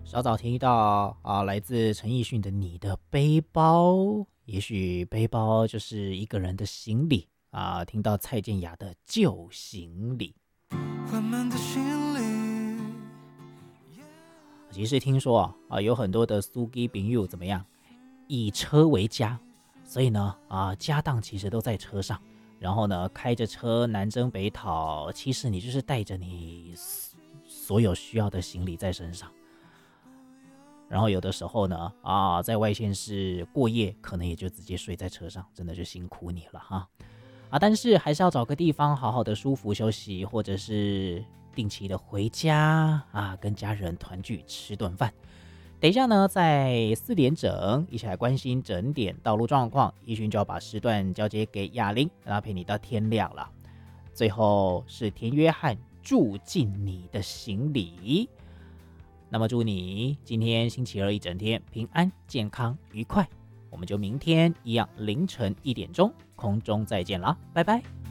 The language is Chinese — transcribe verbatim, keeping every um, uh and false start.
稍早听到啊，来自陈奕迅的《你的背包》，也许背包就是一个人的行李啊。听到蔡健雅的旧行李，缓慢的行李。其实听说啊，啊有很多的司机朋友怎么样，以车为家，所以呢啊，家当其实都在车上。然后呢，开着车南征北讨，其实你就是带着你所有需要的行李在身上。然后有的时候呢，啊，在外县市过夜，可能也就直接睡在车上，真的就辛苦你了哈。啊，但是还是要找个地方好好的舒服休息，或者是定期的回家啊，跟家人团聚吃顿饭。等一下呢，在四点整一起来关心整点道路状况，一勋就要把时段交接给哑铃，让他陪你到天亮了。最后是田约翰住进你的行李。那么祝你今天星期二一整天平安、健康、愉快。我们就明天一样凌晨一点钟空中再见啦，拜拜。